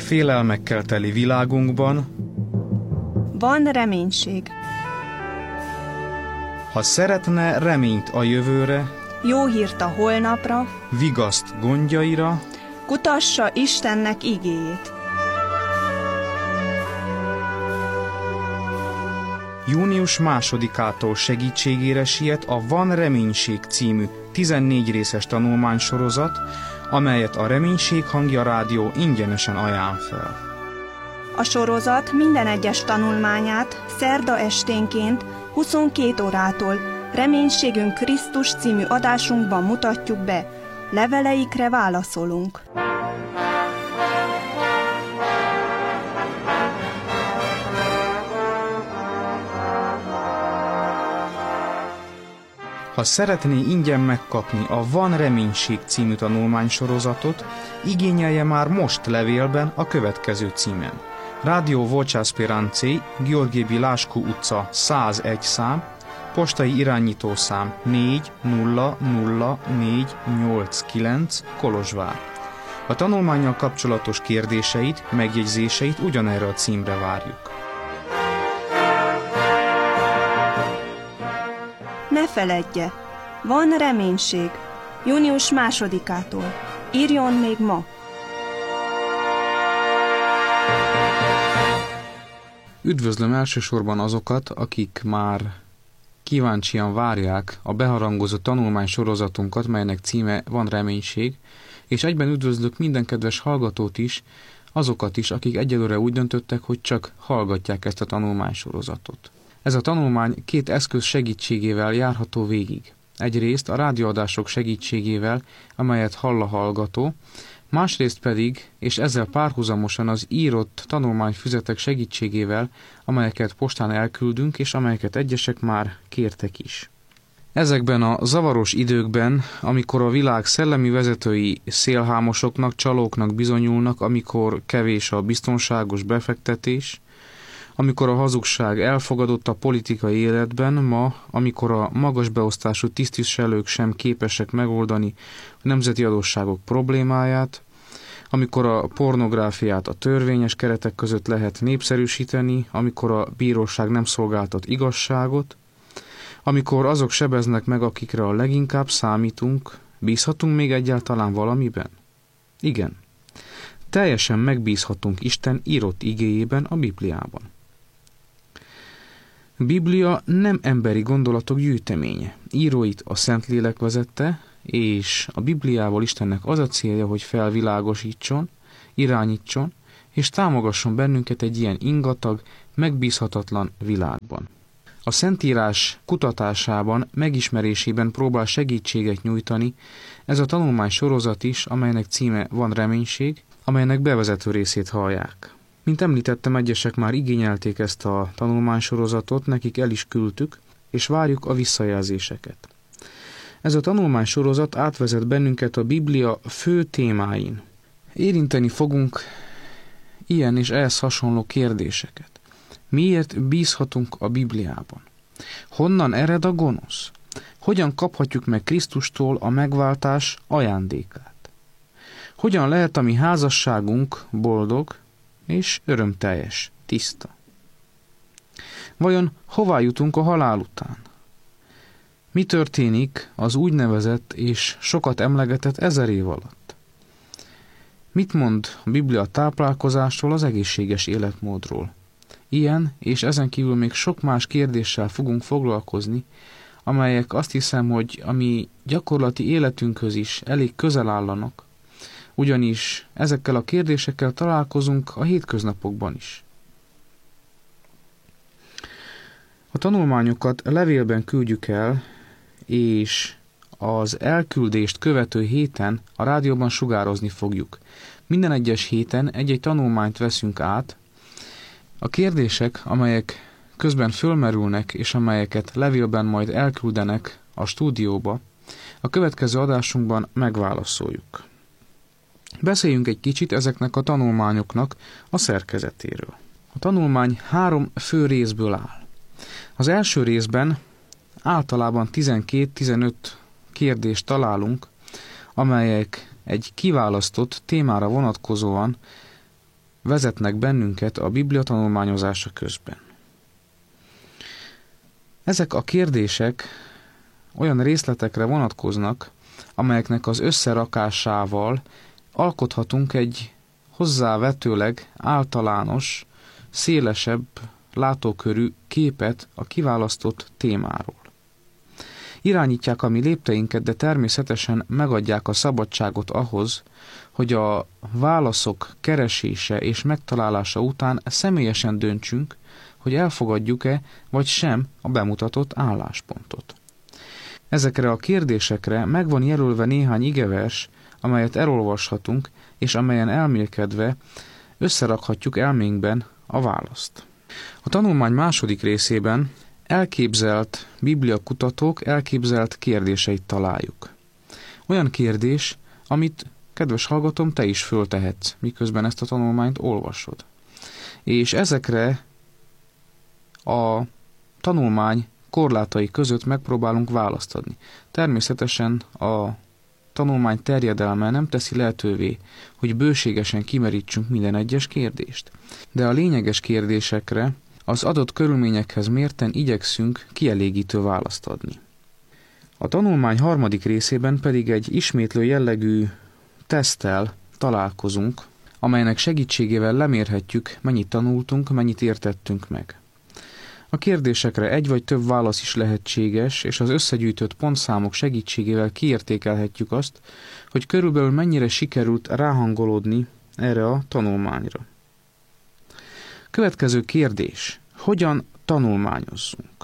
félelmekkel teli világunkban van reménység. Ha szeretne reményt a jövőre, Jó hírt a holnapra, vigaszt gondjaira, kutassa Istennek igéjét. Június 2-ától segítségére siet a Van Reménység című 14 részes tanulmánysorozat, amelyet a Reménység Hangja Rádió ingyenesen ajánl fel. A sorozat minden egyes tanulmányát szerda esténként 22 órától Reménységünk Krisztus című adásunkban mutatjuk be. Leveleikre válaszolunk. Ha szeretné ingyen megkapni a Van Reménység című tanulmánysorozatot, igényelje már most levélben a következő címen. Rádió Voce Speranței, Gheorghe Bilascu utca 101 szám, postai irányítószám 400489 Kolozsvár. A tanulmánnyal kapcsolatos kérdéseit, megjegyzéseit ugyanerre a címre várjuk. Ne feledje, van reménység. Június 2-ától. Írjon még ma! Üdvözlöm elsősorban azokat, akik már kíváncsian várják a beharangozott tanulmánysorozatunkat, melynek címe Van Reménység, és egyben üdvözlök minden kedves hallgatót is, azokat is, akik egyelőre úgy döntöttek, hogy csak hallgatják ezt a tanulmánysorozatot. Ez a tanulmány 2 eszköz segítségével járható végig. Egyrészt a rádióadások segítségével, amelyet hall a hallgató, másrészt pedig, és ezzel párhuzamosan az írott tanulmányfüzetek segítségével, amelyeket postán elküldünk, és amelyeket egyesek már kértek is. Ezekben a zavaros időkben, amikor a világ szellemi vezetői szélhámosoknak, csalóknak bizonyulnak, amikor kevés a biztonságos befektetés, amikor a hazugság elfogadott a politikai életben, ma, amikor a magas beosztású tisztviselők sem képesek megoldani a nemzeti adósságok problémáját, amikor a pornográfiát a törvényes keretek között lehet népszerűsíteni, amikor a bíróság nem szolgáltat igazságot, amikor azok sebeznek meg, akikre a leginkább számítunk, bízhatunk még egyáltalán valamiben? Igen. Teljesen megbízhatunk Isten írott igéjében, a Bibliában. A Biblia nem emberi gondolatok gyűjteménye. Íróit a Szentlélek vezette, és a Bibliával Istennek az a célja, hogy felvilágosítson, irányítson, és támogasson bennünket egy ilyen ingatag, megbízhatatlan világban. A Szentírás kutatásában, megismerésében próbál segítséget nyújtani ez a tanulmány sorozat is, amelynek címe Van Reménység, amelynek bevezető részét hallják. Mint említettem, egyesek már igényelték ezt a tanulmánysorozatot, nekik el is küldtük, és várjuk a visszajelzéseket. Ez a tanulmánysorozat átvezet bennünket a Biblia fő témáin. Érinteni fogunk ilyen és ehhez hasonló kérdéseket. Miért bízhatunk a Bibliában? Honnan ered a gonosz? Hogyan kaphatjuk meg Krisztustól a megváltás ajándékát? Hogyan lehet a mi házasságunk boldog és örömteljes, tiszta? Vajon hová jutunk a halál után? Mi történik az úgynevezett és sokat emlegetett 1000 év alatt? Mit mond a Biblia táplálkozásról, az egészséges életmódról? Ilyen és ezen kívül még sok más kérdéssel fogunk foglalkozni, amelyek azt hiszem, hogy a mi gyakorlati életünkhöz is elég közel állanak, ugyanis ezekkel a kérdésekkel találkozunk a hétköznapokban is. A tanulmányokat levélben küldjük el, és az elküldést követő héten a rádióban sugározni fogjuk. Minden egyes héten egy-egy tanulmányt veszünk át. A kérdések, amelyek közben fölmerülnek, és amelyeket levélben majd elküldenek a stúdióba, a következő adásunkban megválaszoljuk. Beszéljünk egy kicsit ezeknek a tanulmányoknak a szerkezetéről. A tanulmány 3 fő részből áll. Az első részben általában 12-15 kérdést találunk, amelyek egy kiválasztott témára vonatkozóan vezetnek bennünket a Biblia tanulmányozása közben. Ezek a kérdések olyan részletekre vonatkoznak, amelyeknek az összerakásával alkothatunk egy hozzávetőleg általános, szélesebb látókörű képet a kiválasztott témáról. Irányítják a mi lépteinket, de természetesen megadják a szabadságot ahhoz, hogy a válaszok keresése és megtalálása után személyesen döntsünk, hogy elfogadjuk-e vagy sem a bemutatott álláspontot. Ezekre a kérdésekre meg van jelölve néhány igevers, amelyet elolvashatunk, és amelyen elmélkedve összerakhatjuk elménkben a választ. A tanulmány második részében elképzelt bibliakutatók elképzelt kérdéseit találjuk. Olyan kérdés, amit, kedves hallgatom, te is föltehetsz, miközben ezt a tanulmányt olvasod. És ezekre a tanulmány korlátai között megpróbálunk választ adni. Természetesen a tanulmány terjedelme nem teszi lehetővé, hogy bőségesen kimerítsünk minden egyes kérdést. De a lényeges kérdésekre az adott körülményekhez mérten igyekszünk kielégítő választ adni. A tanulmány harmadik részében pedig egy ismétlő jellegű teszttel találkozunk, amelynek segítségével lemérhetjük, mennyit tanultunk, mennyit értettünk meg. A kérdésekre egy vagy több válasz is lehetséges, és az összegyűjtött pontszámok segítségével kiértékelhetjük azt, hogy körülbelül mennyire sikerült ráhangolódni erre a tanulmányra. Következő kérdés. Hogyan tanulmányozzunk?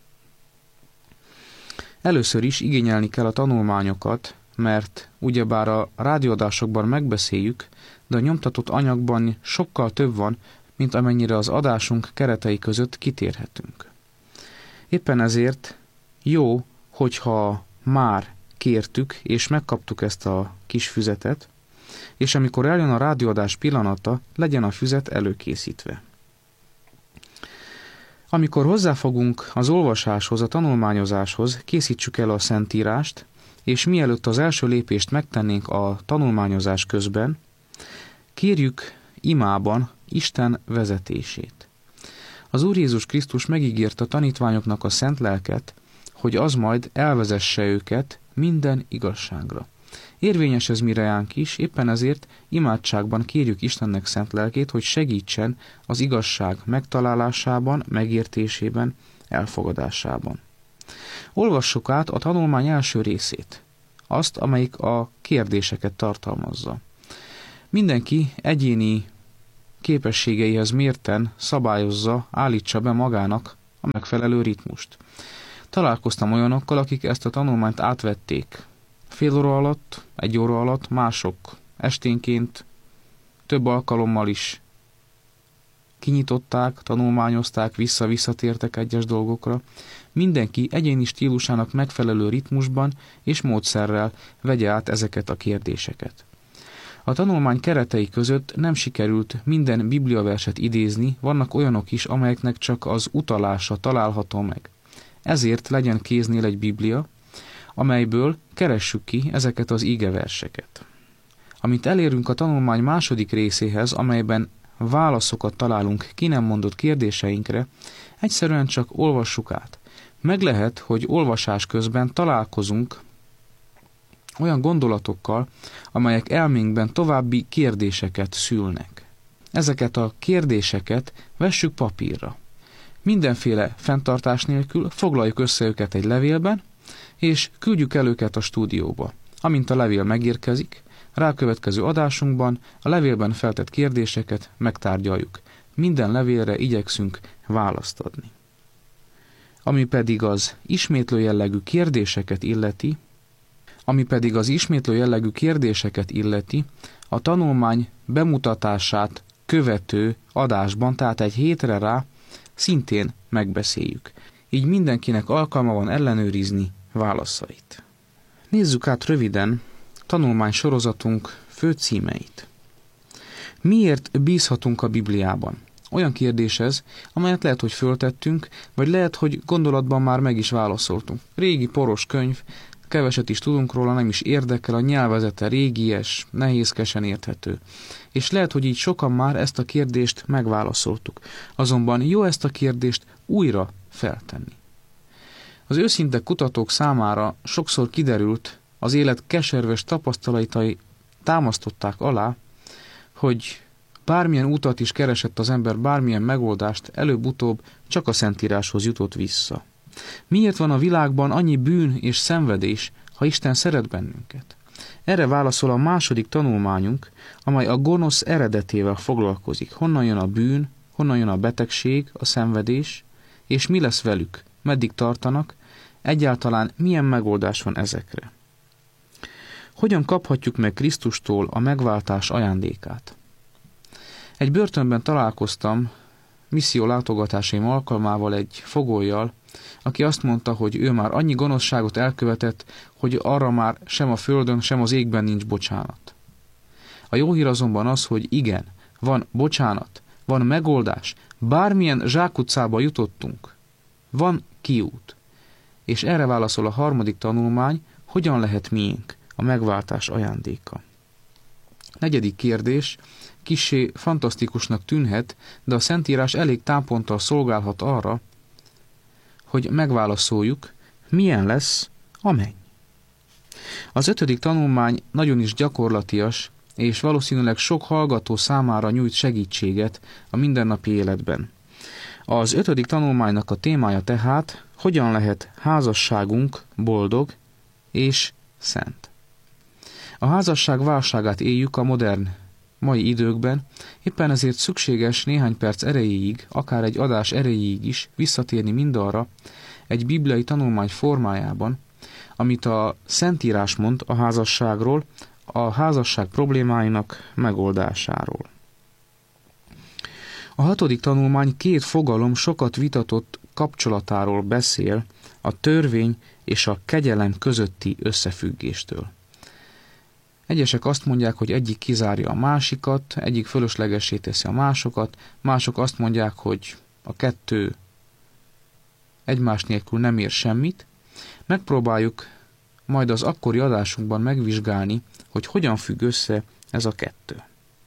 Először is igényelni kell a tanulmányokat, mert ugyebár a rádióadásokban megbeszéljük, de a nyomtatott anyagban sokkal több van, mint amennyire az adásunk keretei között kitérhetünk. Éppen ezért jó, hogyha már kértük és megkaptuk ezt a kis füzetet, és amikor eljön a rádióadás pillanata, legyen a füzet előkészítve. Amikor hozzáfogunk az olvasáshoz, a tanulmányozáshoz, készítsük el a Szentírást, és mielőtt az első lépést megtennénk a tanulmányozás közben, kérjük imában Isten vezetését. Az Úr Jézus Krisztus megígérte a tanítványoknak a szent lelket, hogy az majd elvezesse őket minden igazságra. Érvényes ez mireánk is, éppen ezért imádságban kérjük Istennek szent lelkét, hogy segítsen az igazság megtalálásában, megértésében, elfogadásában. Olvassuk át a tanulmány első részét, azt, amelyik a kérdéseket tartalmazza. Mindenki egyéni képességeihez mérten szabályozza, állítsa be magának a megfelelő ritmust. Találkoztam olyanokkal, akik ezt a tanulmányt átvették. Fél óra alatt, egy óra alatt, mások esténként több alkalommal is kinyitották, tanulmányozták, visszatértek egyes dolgokra. Mindenki egyéni stílusának megfelelő ritmusban és módszerrel vegye át ezeket a kérdéseket. A tanulmány keretei között nem sikerült minden bibliaverset idézni, vannak olyanok is, amelyeknek csak az utalása található meg. Ezért legyen kéznél egy biblia, amelyből keressük ki ezeket az ígeverseket. Amint elérünk a tanulmány második részéhez, amelyben válaszokat találunk ki nem mondott kérdéseinkre, egyszerűen csak olvassuk át. Meg lehet, hogy olvasás közben találkozunk olyan gondolatokkal, amelyek elménkben további kérdéseket szülnek. Ezeket a kérdéseket vessük papírra. Mindenféle fenntartás nélkül foglaljuk össze őket egy levélben, és küldjük el őket a stúdióba. Amint a levél megérkezik, rákövetkező adásunkban a levélben feltett kérdéseket megtárgyaljuk. Minden levélre igyekszünk választ adni. Ami pedig az ismétlő jellegű kérdéseket illeti, a tanulmány bemutatását követő adásban, tehát egy hétre rá szintén megbeszéljük. Így mindenkinek alkalma van ellenőrizni válaszait. Nézzük át röviden tanulmány sorozatunk fő címeit. Miért bízhatunk a Bibliában? Olyan kérdés ez, amelyet lehet, hogy föltettünk, vagy lehet, hogy gondolatban már meg is válaszoltunk. Régi poros könyv, keveset is tudunk róla, nem is érdekel, a nyelvezete régies, nehézkesen érthető. És lehet, hogy így sokan már ezt a kérdést megválaszoltuk. Azonban jó ezt a kérdést újra feltenni. Az őszinte kutatók számára sokszor kiderült, az élet keserves tapasztalatai támasztották alá, hogy bármilyen utat is keresett az ember, bármilyen megoldást, előbb-utóbb csak a Szentíráshoz jutott vissza. Miért van a világban annyi bűn és szenvedés, ha Isten szeret bennünket? Erre válaszol a második tanulmányunk, amely a gonosz eredetével foglalkozik. Honnan jön a bűn, honnan jön a betegség, a szenvedés, és mi lesz velük, meddig tartanak, egyáltalán milyen megoldás van ezekre. Hogyan kaphatjuk meg Krisztustól a megváltás ajándékát? Egy börtönben találkoztam misszió látogatásaim alkalmával egy fogollyal, aki azt mondta, hogy ő már annyi gonoszságot elkövetett, hogy arra már sem a földön, sem az égben nincs bocsánat. A jó hír azonban az, hogy igen, van bocsánat, van megoldás, bármilyen zsákutcába jutottunk, van kiút. És erre válaszol a harmadik tanulmány, hogyan lehet miénk a megváltás ajándéka. Negyedik kérdés, kissé fantasztikusnak tűnhet, de a Szentírás elég támponttal szolgálhat arra, hogy megválaszoljuk, milyen lesz a menny. Az 5. tanulmány nagyon is gyakorlatias, és valószínűleg sok hallgató számára nyújt segítséget a mindennapi életben. Az 5. tanulmánynak a témája tehát, hogyan lehet házasságunk boldog és szent. A házasság válságát éljük a modern mai időkben, éppen ezért szükséges néhány perc erejéig, akár egy adás erejéig is visszatérni mindarra egy bibliai tanulmány formájában, amit a Szentírás mond a házasságról, a házasság problémáinak megoldásáról. A 6. tanulmány 2 fogalom sokat vitatott kapcsolatáról beszél, a törvény és a kegyelem közötti összefüggéstől. Egyesek azt mondják, hogy egyik kizárja a másikat, egyik fölöslegessé teszi a másokat, mások azt mondják, hogy a 2 egymás nélkül nem ér semmit. Megpróbáljuk majd az akkori adásunkban megvizsgálni, hogy hogyan függ össze ez a 2.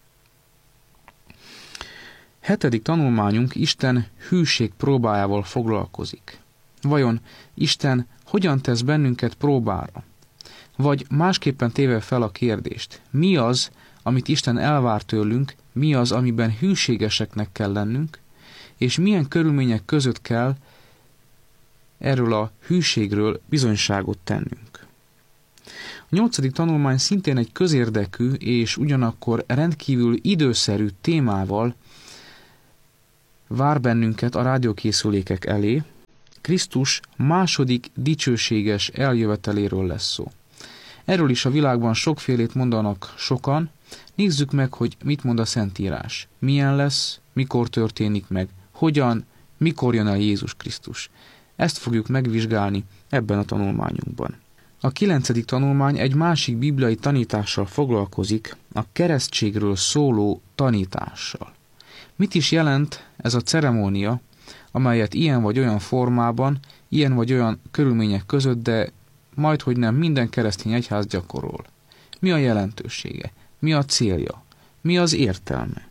7. tanulmányunk Isten hűség próbájával foglalkozik. Vajon Isten hogyan tesz bennünket próbára? Vagy másképpen téve fel a kérdést, mi az, amit Isten elvár tőlünk, mi az, amiben hűségeseknek kell lennünk, és milyen körülmények között kell erről a hűségről bizonyságot tennünk. A 8. tanulmány szintén egy közérdekű és ugyanakkor rendkívül időszerű témával vár bennünket a rádiókészülékek elé. Krisztus második dicsőséges eljöveteléről lesz szó. Erről is a világban sokfélét mondanak sokan. Nézzük meg, hogy mit mond a Szentírás. Milyen lesz, mikor történik meg, hogyan, mikor jön el Jézus Krisztus. Ezt fogjuk megvizsgálni ebben a tanulmányunkban. A 9. tanulmány egy másik bibliai tanítással foglalkozik, a keresztségről szóló tanítással. Mit is jelent ez a ceremónia, amelyet ilyen vagy olyan formában, ilyen vagy olyan körülmények között, de majdhogy nem minden keresztény egyház gyakorol? Mi a jelentősége? Mi a célja? Mi az értelme?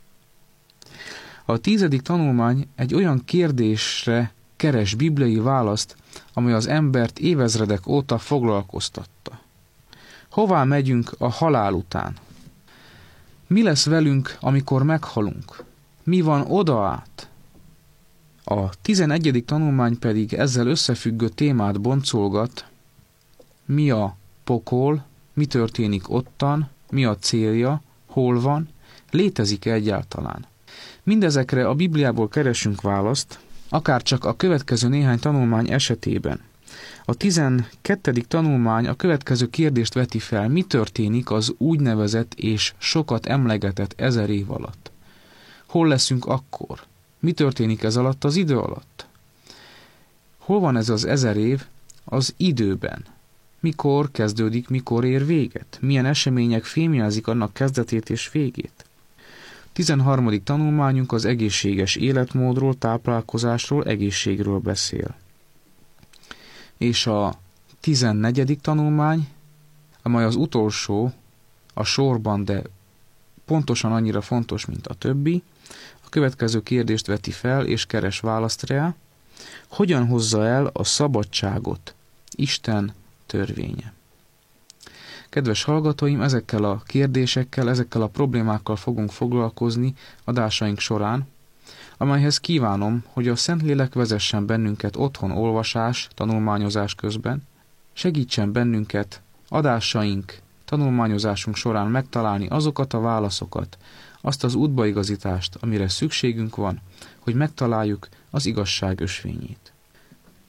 A 10. tanulmány egy olyan kérdésre keres bibliai választ, amely az embert évezredek óta foglalkoztatta. Hová megyünk a halál után? Mi lesz velünk, amikor meghalunk? Mi van oda át? A 11. tanulmány pedig ezzel összefüggő témát boncolgat, mi a pokol, mi történik ottan, mi a célja, hol van, létezik-e egyáltalán. Mindezekre a Bibliából keresünk választ, akár csak a következő néhány tanulmány esetében. A 12. tanulmány a következő kérdést veti fel, mi történik az úgynevezett és sokat emlegetett 1000 év alatt. Hol leszünk akkor? Mi történik ez alatt az idő alatt? Hol van ez az 1000 év az időben? Mikor kezdődik, mikor ér véget? Milyen események fémjelzik annak kezdetét és végét? 13. tanulmányunk az egészséges életmódról, táplálkozásról, egészségről beszél. És a 14. tanulmány, amely az utolsó a sorban, de pontosan annyira fontos, mint a többi, a következő kérdést veti fel és keres választ rá: hogyan hozza el a szabadságot Isten törvénye? Kedves hallgatóim, ezekkel a kérdésekkel, ezekkel a problémákkal fogunk foglalkozni adásaink során, amelyhez kívánom, hogy a Szentlélek vezessen bennünket otthon olvasás, tanulmányozás közben, segítsen bennünket adásaink, tanulmányozásunk során megtalálni azokat a válaszokat, azt az útbaigazítást, amire szükségünk van, hogy megtaláljuk az igazság ösvényét.